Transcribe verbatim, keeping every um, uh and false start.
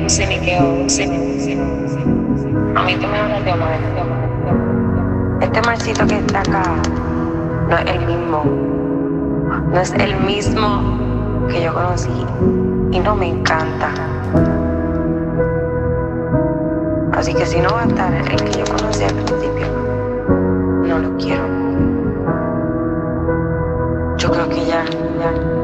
Ciniqueo, ciniqueo. A mí tú me hablas de Omar. Este marcito que está acá no es el mismo. No es el mismo que yo conocí. Y no me encanta. Así que si no va a estar el que yo conocí al principio, no lo quiero. Yo creo que ya, ya.